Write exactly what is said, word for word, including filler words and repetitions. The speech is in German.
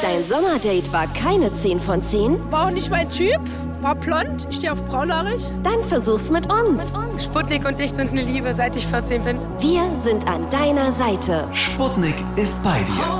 Dein Sommerdate war keine zehn von zehn? War auch nicht mein Typ. War blond, ich stehe auf braunhaarig. Dann versuch's mit uns. Sputnik und ich sind eine Liebe, seit ich vierzehn bin. Wir sind an deiner Seite. Sputnik ist bei dir.